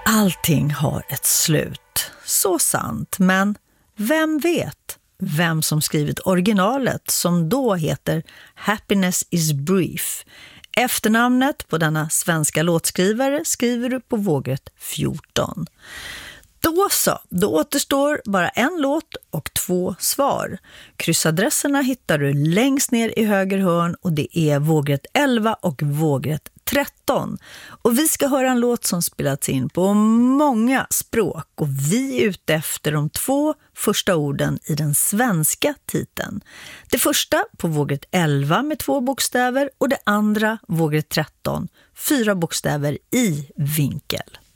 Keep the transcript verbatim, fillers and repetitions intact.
Allting har ett slut. Så sant, men vem vet vem som skrivit originalet som då heter Happiness is Brief? Efternamnet på denna svenska låtskrivare skriver du på vågrätt fjorton. Då så, då återstår bara en låt och två svar. Kryssadresserna hittar du längst ner i höger hörn och det är vågrätt elva och vågrätt tretton. Och vi ska höra en låt som spelats in på många språk och vi är ute efter de två första orden i den svenska titeln. Det första på vågrätt elva med två bokstäver och det andra vågrätt tretton, fyra bokstäver i vinkel.